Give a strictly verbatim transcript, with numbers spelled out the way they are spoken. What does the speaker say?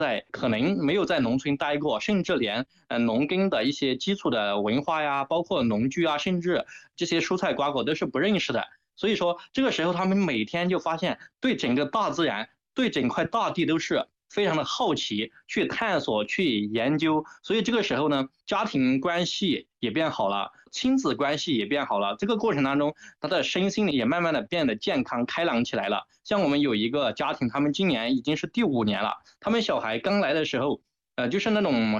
在可能没有在农村待过，甚至连呃农耕的一些基础的文化呀，包括农具啊，甚至这些蔬菜瓜果都是不认识的。所以说，这个时候他们每天就发现对整个大自然、对整块大地都是非常的好奇，去探索、去研究。所以这个时候呢，家庭关系也变好了，亲子关系也变好了。这个过程当中，他的身心也慢慢的变得健康开朗起来了。像我们有一个家庭，他们今年已经是第五年了，他们小孩刚来的时候，呃，就是那种